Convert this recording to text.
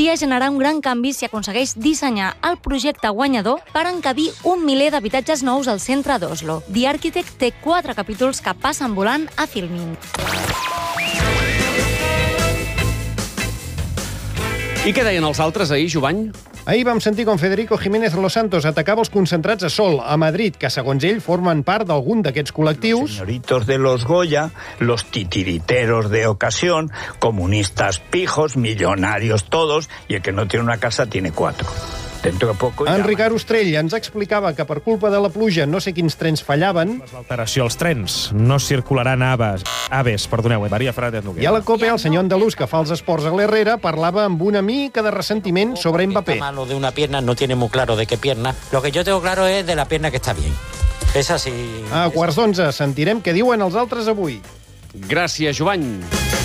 podria generar un gran canvi si aconsegueix dissenyar el projecte guanyador per encabir 1 miler d'habitatges nous al centre d'Oslo. The Architect té 4 capítols que passen volant a Filmin. I què deien els altres ahir, Jovany? Ahir vam sentir com Federico Jiménez Los Santos atacava els concentrats a Sol, a Madrid, que, segons ell, formen part d'algun d'aquests col·lectius. Los señoritos de los Goya, los titiriteros de ocasión, comunistas pijos, millonarios todos, y el que no tiene una casa tiene 4. Dentro de poco... En Ricard Ostrell ens explicava que per culpa de la pluja no sé quins trens fallaven. L'alteració als trens. No circularan aves, Maria Fernández Noguera. I a la COPE el senyor andalús que fa els esports a l'Herrera parlava amb una mica de ressentiment sobre Mbappé. La mano de una pierna no tiene muy claro de qué pierna. Lo que yo tengo claro es de la pierna que está bien. Es así. A quarts d'11 sentirem què diuen els altres avui. Gràcies, Jovany.